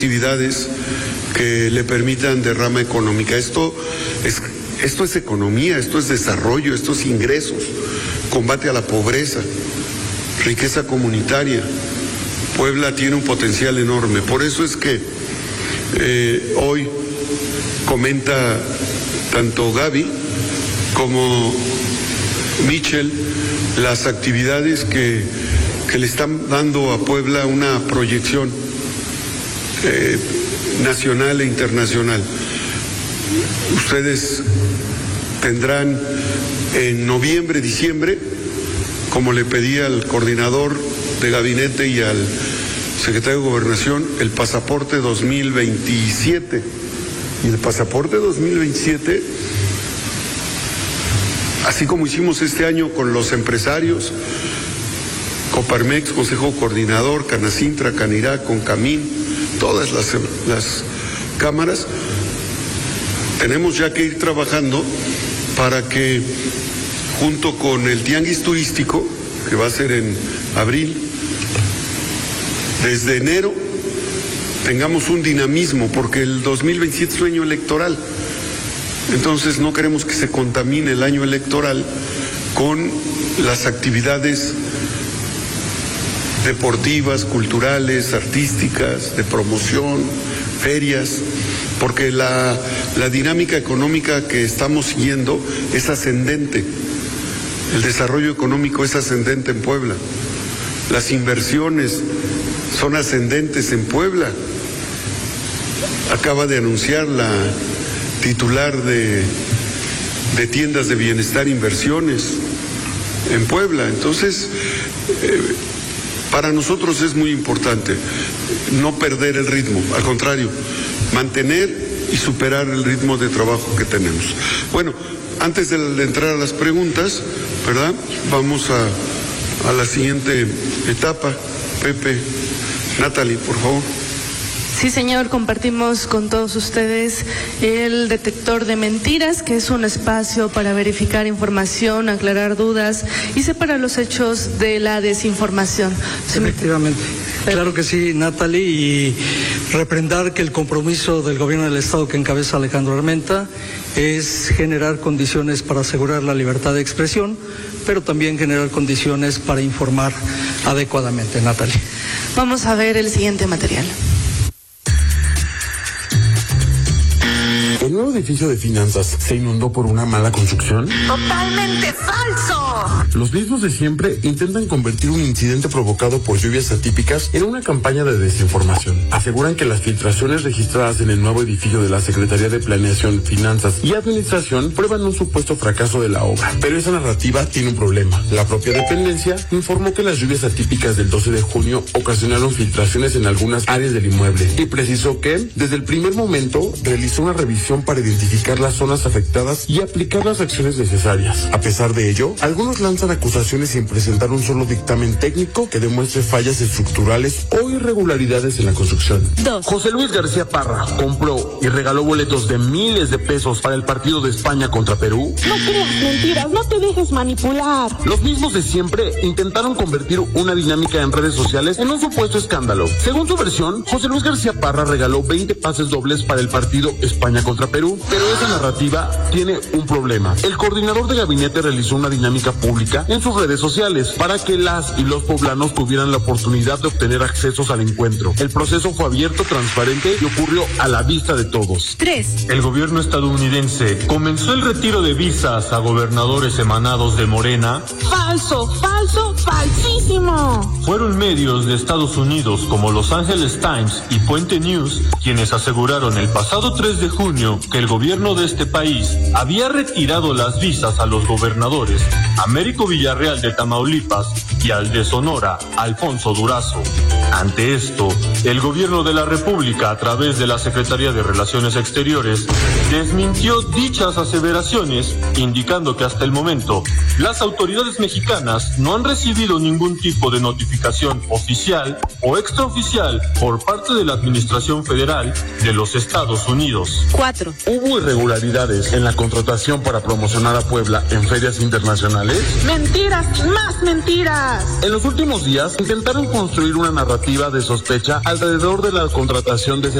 actividades que le permitan derrama económica. Esto es economía, esto es desarrollo, esto es ingresos, combate a la pobreza, riqueza comunitaria. Puebla tiene un potencial enorme. Por eso es que hoy comenta tanto Gaby como Michel las actividades que le están dando a Puebla una proyección nacional e internacional. Ustedes tendrán en noviembre, diciembre, como le pedí al coordinador de gabinete y al secretario de Gobernación, el pasaporte 2027. Y el pasaporte 2027, así como hicimos este año con los empresarios, Coparmex, Consejo Coordinador, Canacintra, Canirac, Concamín, todas las cámaras, tenemos ya que ir trabajando para que junto con el tianguis turístico, que va a ser en abril, desde enero tengamos un dinamismo, porque el 2027 es un año electoral. Entonces no queremos que se contamine el año electoral con las actividades deportivas, culturales, artísticas, de promoción, ferias, porque la dinámica económica que estamos siguiendo es ascendente. El desarrollo económico es ascendente en Puebla. Las inversiones son ascendentes en Puebla. Acaba de anunciar la titular de Tiendas de Bienestar Inversiones en Puebla. Entonces, para nosotros es muy importante no perder el ritmo, al contrario, mantener y superar el ritmo de trabajo que tenemos. Bueno, antes de entrar a las preguntas, ¿verdad? Vamos a la siguiente etapa. Pepe, Natalie, por favor. Sí, señor, compartimos con todos ustedes el detector de mentiras, que es un espacio para verificar información, aclarar dudas y separar los hechos de la desinformación. Efectivamente. Claro que sí, Natalie, y reprendar que el compromiso del gobierno del Estado que encabeza Alejandro Armenta es generar condiciones para asegurar la libertad de expresión, pero también generar condiciones para informar adecuadamente. Natalie. Vamos a ver el siguiente material. ¿El nuevo edificio de finanzas se inundó por una mala construcción? ¡Totalmente falso! Los mismos de siempre intentan convertir un incidente provocado por lluvias atípicas en una campaña de desinformación. Aseguran que las filtraciones registradas en el nuevo edificio de la Secretaría de Planeación, Finanzas y Administración prueban un supuesto fracaso de la obra. Pero esa narrativa tiene un problema. La propia dependencia informó que las lluvias atípicas del 12 de junio ocasionaron filtraciones en algunas áreas del inmueble y precisó que, desde el primer momento, realizó una revisión para identificar las zonas afectadas y aplicar las acciones necesarias. A pesar de ello, algunos lanzan acusaciones sin presentar un solo dictamen técnico que demuestre fallas estructurales o irregularidades en la construcción. 2. José Luis García Parra compró y regaló boletos de miles de pesos para el partido de España contra Perú. No creas mentiras, no te dejes manipular. Los mismos de siempre intentaron convertir una dinámica en redes sociales en un supuesto escándalo. Según su versión, José Luis García Parra regaló 20 pases dobles para el partido España contra Perú, pero esa narrativa tiene un problema. El coordinador de gabinete realizó una dinámica pública en sus redes sociales para que las y los poblanos tuvieran la oportunidad de obtener accesos al encuentro. El proceso fue abierto, transparente y ocurrió a la vista de todos. 3. El gobierno estadounidense comenzó el retiro de visas a gobernadores emanados de Morena. Falso, falso, falsísimo. Fueron medios de Estados Unidos como Los Angeles Times y Puente News quienes aseguraron el pasado 3 de junio que el gobierno de este país había retirado las visas a los gobernadores Américo Villarreal de Tamaulipas y al de Sonora, Alfonso Durazo. Ante esto, el gobierno de la República, a través de la Secretaría de Relaciones Exteriores, desmintió dichas aseveraciones, indicando que hasta el momento las autoridades mexicanas no han recibido ningún tipo de notificación oficial o extraoficial por parte de la Administración Federal de los Estados Unidos. 4. falso. ¿Hubo irregularidades en la contratación para promocionar a Puebla en ferias internacionales? Mentiras, más mentiras. En los últimos días intentaron construir una narrativa de sospecha alrededor de la contratación de